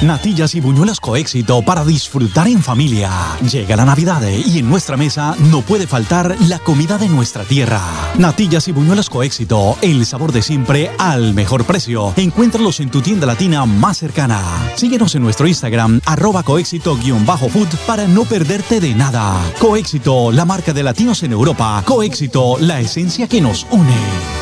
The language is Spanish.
Natillas y buñuelos Coéxito para disfrutar en familia. Llega la Navidad y en nuestra mesa no puede faltar la comida de nuestra tierra. Natillas y buñuelos Coéxito, el sabor de siempre al mejor precio. Encuéntralos en tu tienda latina más cercana. Síguenos en nuestro Instagram, @coéxito_food para no perderte de nada. Coéxito, la marca de latinos en Europa. Coéxito, la esencia que nos une.